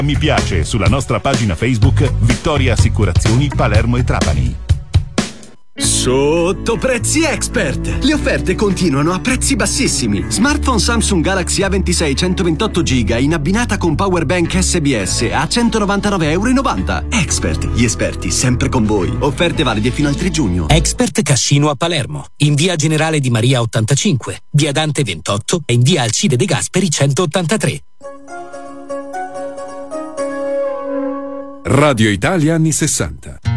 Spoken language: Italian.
Mi piace sulla nostra pagina Facebook Vittoria Assicurazioni Palermo e Trapani. Sotto prezzi expert. Le offerte continuano a prezzi bassissimi. Smartphone Samsung Galaxy A26 128 GB in abbinata con powerbank SBS a €199,90. Expert, gli esperti sempre con voi. Offerte valide fino al 3 giugno. Expert Cascino a Palermo, in via Generale Di Maria 85, via Dante 28 e in via Alcide De Gasperi 183. Radio Italia anni 60.